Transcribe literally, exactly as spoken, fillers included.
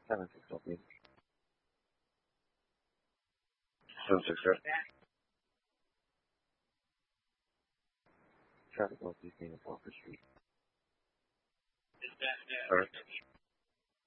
seven six help me. seven six sir. Traffic northeast main of Walker Street. Alright.